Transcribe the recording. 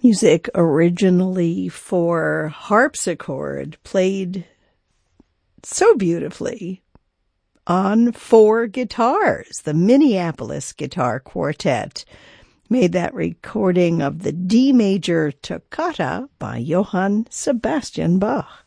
Music originally for harpsichord, played so beautifully on 4 guitars. The Minneapolis Guitar Quartet made that recording of the D major Toccata by Johann Sebastian Bach.